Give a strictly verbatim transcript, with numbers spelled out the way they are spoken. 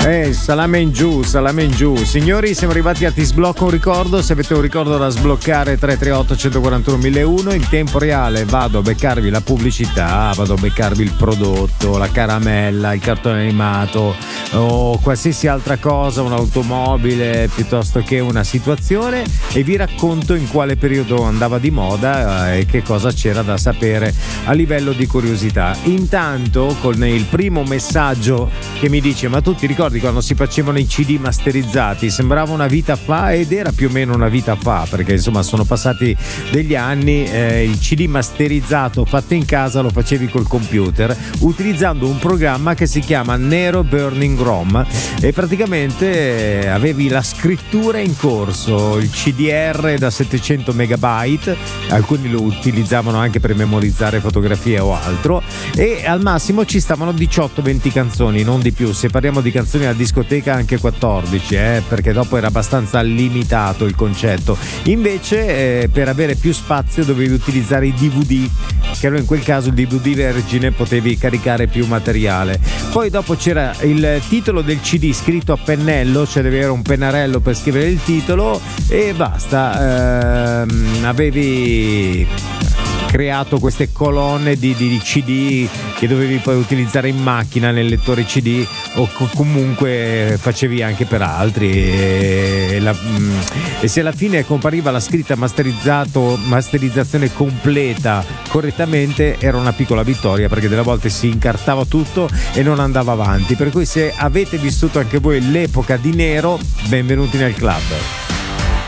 Eh, salame in giù, salame in giù. Signori, siamo arrivati a Ti sblocco un ricordo. Se avete un ricordo da sbloccare, tre tre otto uno quattro uno uno uno. In tempo reale vado a beccarvi la pubblicità, vado a beccarvi il prodotto, la caramella, il cartone animato o qualsiasi altra cosa, un'automobile piuttosto che una situazione, e vi racconto in quale periodo andava di moda e che cosa c'era da sapere a livello di curiosità. Intanto, con il primo messaggio che mi dice: ma tu ti ricordi quando si facevano i C D masterizzati? Sembrava una vita fa, ed era più o meno una vita fa, perché insomma sono passati degli anni. Eh, il C D masterizzato fatto in casa lo facevi col computer utilizzando un programma che si chiama Nero Burning Rom, e praticamente eh, avevi la scrittura in corso, il C D R da settecento megabyte, alcuni lo utilizzavano anche per memorizzare fotografie o altro, e al massimo ci stavano diciotto venti canzoni, non di più. Se parliamo di canzoni a discoteca anche quattordici, eh, perché dopo era abbastanza limitato il concetto. Invece eh, per avere più spazio dovevi utilizzare i D V D, che in quel caso il D V D vergine potevi caricare più materiale. Poi dopo c'era il titolo del C D scritto a pennello, cioè dovevi avere un pennarello per scrivere il titolo e basta. Ehm, avevi creato queste colonne di, di C D che dovevi poi utilizzare in macchina nel lettore C D, o co- comunque facevi anche per altri, e, la, e se alla fine compariva la scritta masterizzato masterizzazione completa correttamente, era una piccola vittoria, perché delle volte si incartava tutto e non andava avanti. Per cui se avete vissuto anche voi l'epoca di Nero, benvenuti nel club.